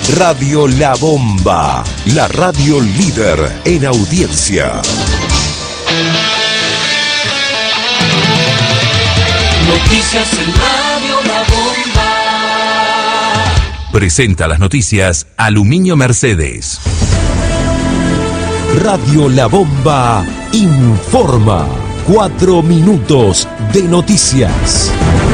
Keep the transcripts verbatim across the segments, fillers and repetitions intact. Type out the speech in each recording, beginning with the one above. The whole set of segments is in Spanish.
Radio La Bomba, la radio líder en audiencia. Noticias en Radio La Bomba. Presenta las noticias Aluminio Mercedes. Radio La Bomba informa. Cuatro minutos de noticias.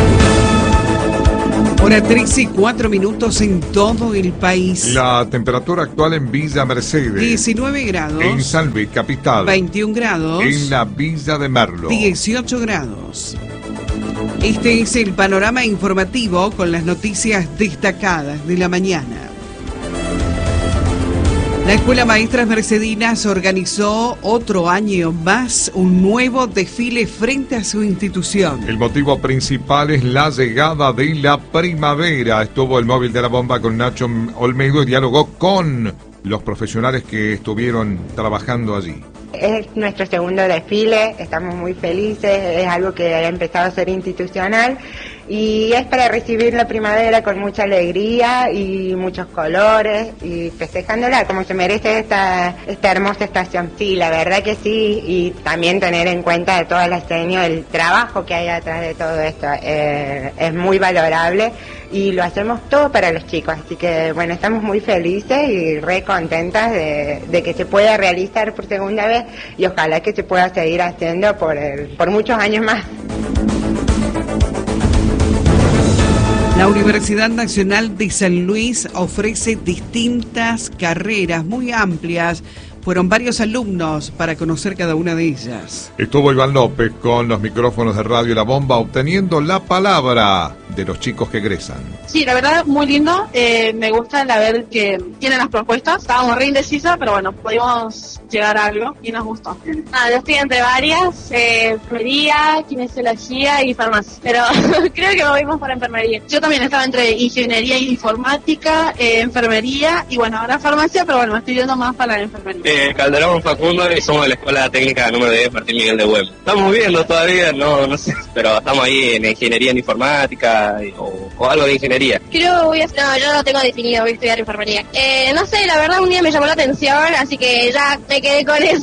Hora trece y cuatro minutos en todo el país. La temperatura actual en Villa Mercedes. diecinueve grados. En San Luis, capital. veintiún grados. En la Villa de Merlo. dieciocho grados. Este es el panorama informativo con las noticias destacadas de la mañana. La Escuela Maestras Mercedinas organizó otro año más un nuevo desfile frente a su institución. El motivo principal es la llegada de la primavera. Estuvo el móvil de la bomba con Nacho Olmedo y dialogó con los profesionales que estuvieron trabajando allí. Es nuestro segundo desfile, estamos muy felices, es algo que ha empezado a ser institucional y es para recibir la primavera con mucha alegría y muchos colores y festejándola como se merece esta, esta hermosa estación. Sí, la verdad que sí, y también tener en cuenta de toda la seño el trabajo que hay atrás de todo esto, eh, es muy valorable y lo hacemos todo para los chicos, así que bueno, estamos muy felices y re contentas de, de que se pueda realizar por segunda vez y ojalá que se pueda seguir haciendo por, el, por muchos años más. La Universidad Nacional de San Luis ofrece distintas carreras muy amplias. Fueron varios alumnos para conocer cada una de ellas. Estuvo Iván López con los micrófonos de Radio La Bomba obteniendo la palabra de los chicos que egresan. Sí, la verdad, muy lindo. Eh, me gusta la ver que tienen las propuestas. Estábamos re indecisas, pero bueno, pudimos llegar a algo y nos gustó. Ah, yo estoy entre varias, eh, enfermería, kinesiología y farmacia. Pero creo que me voy más para enfermería. Yo también estaba entre ingeniería e informática, eh, enfermería y bueno, ahora farmacia, pero bueno, me estoy yendo más para la enfermería. Eh, Calderón Facundo y somos de la Escuela Técnica número diez Martín Miguel de Güemes. Estamos viendo todavía, no, no sé, pero estamos ahí en ingeniería en informática o, o algo de ingeniería. Creo voy a, no, yo no tengo definido, voy a estudiar enfermería. Eh, no sé, la verdad un día me llamó la atención, así que ya me quedé con eso.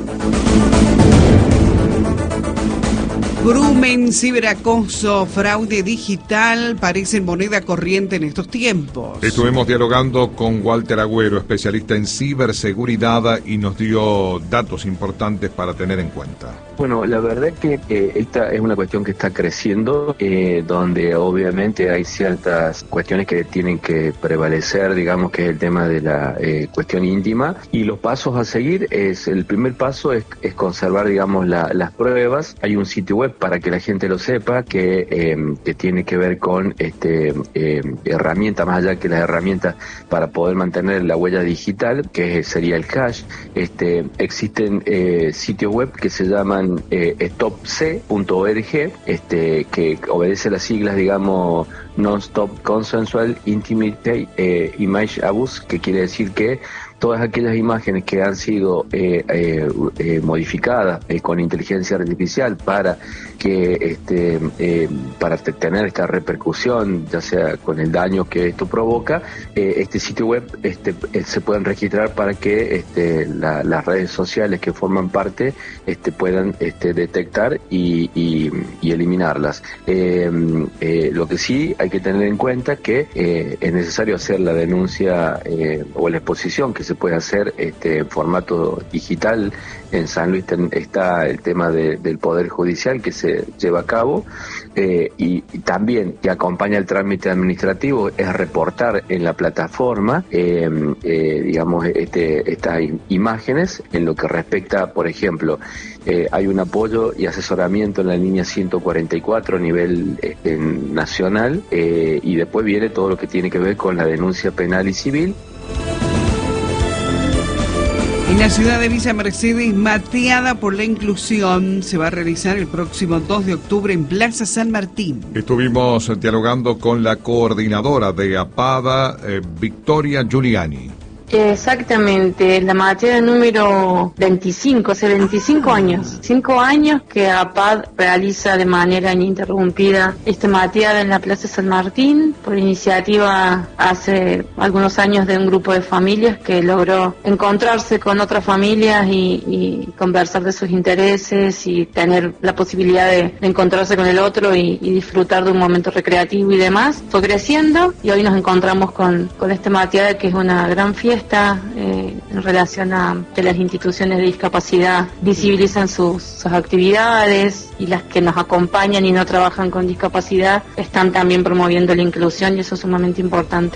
Grumen, ciberacoso, fraude digital parecen moneda corriente en estos tiempos. Estuvimos dialogando con Walter Agüero, especialista en ciberseguridad, y nos dio datos importantes para tener en cuenta. Bueno, la verdad es que eh, esta es una cuestión que está creciendo, eh, donde obviamente hay ciertas cuestiones que tienen que prevalecer, digamos que es el tema de la eh, cuestión íntima, y los pasos a seguir es, el primer paso es, es conservar, digamos, la, las pruebas. Hay un sitio web para que la gente lo sepa que, eh, que tiene que ver con este eh, herramientas, más allá que las herramientas para poder mantener la huella digital, que sería el hash. Este, existen eh, sitios web que se llaman eh, stop c punto org, este, que obedece las siglas, digamos, Non-Stop Consensual Intimate eh, Image Abuse, que quiere decir que todas aquellas imágenes que han sido eh, eh, eh, modificadas eh, con inteligencia artificial para que este eh, para tener esta repercusión, ya sea con el daño que esto provoca, eh, este sitio web este eh, se pueden registrar para que este la, las redes sociales que forman parte este puedan este detectar y, y, y eliminarlas. Eh, eh, lo que sí hay que tener en cuenta que eh, es necesario hacer la denuncia eh, o la exposición que se puede hacer este en formato digital. En San Luis ten, está el tema de, del Poder Judicial que se lleva a cabo eh, y, y también que acompaña el trámite administrativo es reportar en la plataforma eh, eh, digamos este, estas imágenes en lo que respecta, por ejemplo, eh, hay un apoyo y asesoramiento en la línea ciento cuarenta y cuatro a nivel este, nacional eh, y después viene todo lo que tiene que ver con la denuncia penal y civil. En la ciudad de Villa Mercedes, Mateada por la Inclusión se va a realizar el próximo dos de octubre en Plaza San Martín. Estuvimos dialogando con la coordinadora de APADA, eh, Victoria Giuliani. Exactamente, la materia número veinticinco, hace veinticinco años. cinco años que APAD realiza de manera ininterrumpida esta materia en la Plaza San Martín, por iniciativa hace algunos años de un grupo de familias que logró encontrarse con otras familias y, y conversar de sus intereses y tener la posibilidad de, de encontrarse con el otro y, y disfrutar de un momento recreativo y demás. Fue creciendo y hoy nos encontramos con, con esta materia que es una gran fiesta eh, en relación a que las instituciones de discapacidad visibilizan sus, sus actividades y las que nos acompañan y no trabajan con discapacidad están también promoviendo la inclusión y eso es sumamente importante.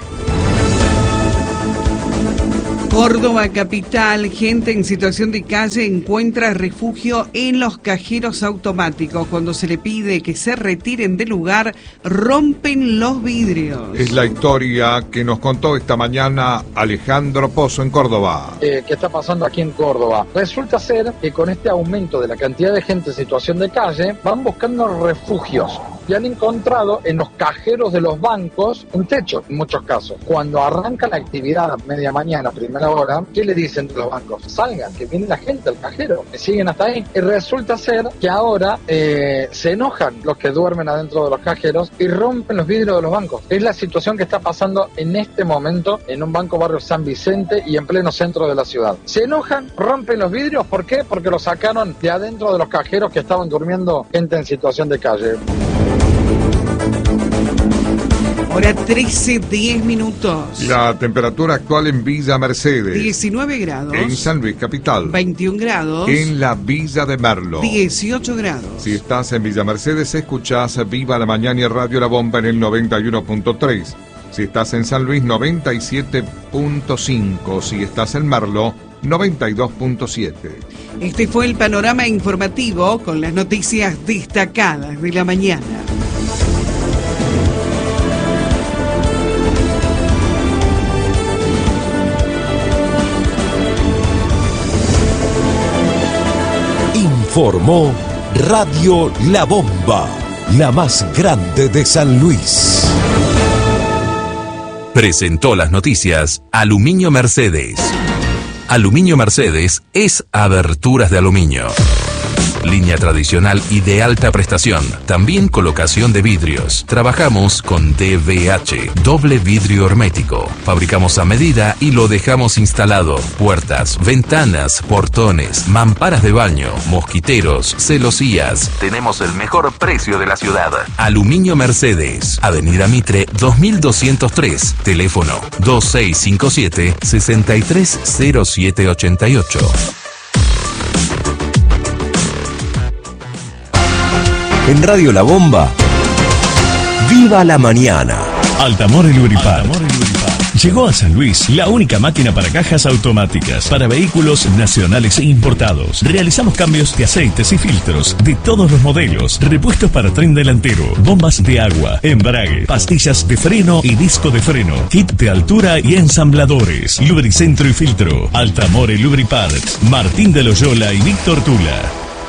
Córdoba capital, gente en situación de calle encuentra refugio en los cajeros automáticos. Cuando se le pide que se retiren del lugar, rompen los vidrios. Es la historia que nos contó esta mañana Alejandro Pozo en Córdoba. Eh, ¿Qué está pasando aquí en Córdoba? Resulta ser que con este aumento de la cantidad de gente en situación de calle, van buscando refugios. Y han encontrado en los cajeros de los bancos un techo, en muchos casos. Cuando arranca la actividad a media mañana, primera hora, ¿qué le dicen los bancos? Salgan, que viene la gente al cajero, que siguen hasta ahí. Y resulta ser que ahora eh, se enojan los que duermen adentro de los cajeros y rompen los vidrios de los bancos. Es la situación que está pasando en este momento en un banco barrio San Vicente y en pleno centro de la ciudad. Se enojan, rompen los vidrios, ¿por qué? Porque los sacaron de adentro de los cajeros que estaban durmiendo gente en situación de calle. Hora trece, diez minutos. La temperatura actual en Villa Mercedes. diecinueve grados. En San Luis Capital. veintiún grados. En la Villa de Merlo. dieciocho grados. Si estás en Villa Mercedes, escuchás Viva la Mañana y Radio La Bomba en el noventa y uno punto tres. Si estás en San Luis, noventa y siete punto cinco. Si estás en Merlo, noventa y dos punto siete. Este fue el panorama informativo con las noticias destacadas de la mañana. Informó Radio La Bomba, la más grande de San Luis. Presentó las noticias Aluminio Mercedes. Aluminio Mercedes es aberturas de aluminio. Línea tradicional y de alta prestación. También colocación de vidrios. Trabajamos con D V H, doble vidrio hermético. Fabricamos a medida y lo dejamos instalado. Puertas, ventanas, portones, mamparas de baño, mosquiteros, celosías. Tenemos el mejor precio de la ciudad. Aluminio Mercedes. Avenida Mitre dos mil doscientos tres. Teléfono dos seis cinco siete, seis tres cero siete ocho ocho. En Radio La Bomba, ¡viva la mañana! Altamore Lubripart. Llegó a San Luis la única máquina para cajas automáticas para vehículos nacionales e importados. Realizamos cambios de aceites y filtros de todos los modelos, repuestos para tren delantero, bombas de agua, embrague, pastillas de freno y disco de freno, kit de altura y ensambladores, lubricentro y filtro. Altamore Lubripart, Martín de Loyola y Víctor Tula.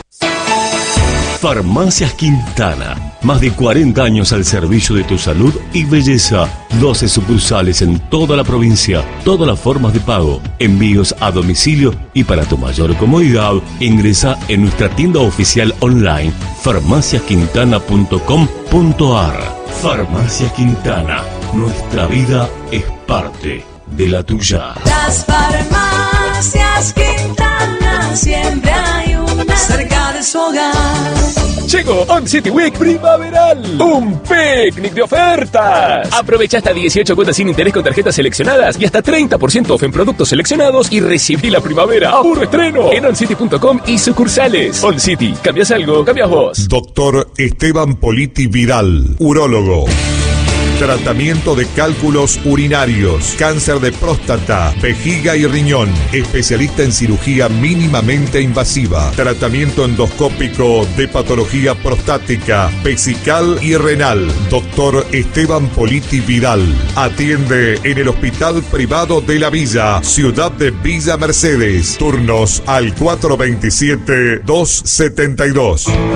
Farmacias Quintana. Más de cuarenta años al servicio de tu salud y belleza. doce sucursales en toda la provincia. Todas las formas de pago. Envíos a domicilio y para tu mayor comodidad, ingresa en nuestra tienda oficial online farmacias quintana punto com punto ar. Farmacia Quintana. Nuestra vida es parte de la tuya. Las farmacias Quintana, siempre hay una cerca de su hogar. Llegó On City Week primaveral, un picnic de ofertas. Aprovecha hasta dieciocho cuotas sin interés con tarjetas seleccionadas y hasta treinta por ciento off en productos seleccionados y recibí la primavera a puro estreno en oncity punto com y sucursales. On City, cambias algo, cambias vos. Doctor Esteban Politi Vidal, urólogo. Tratamiento de cálculos urinarios, cáncer de próstata, vejiga y riñón. Especialista en cirugía mínimamente invasiva. Tratamiento endoscópico de patología prostática, vesical y renal. Doctor Esteban Politi Vidal. Atiende en el Hospital Privado de la Villa, ciudad de Villa Mercedes. Turnos al cuatro dos siete, dos siete dos.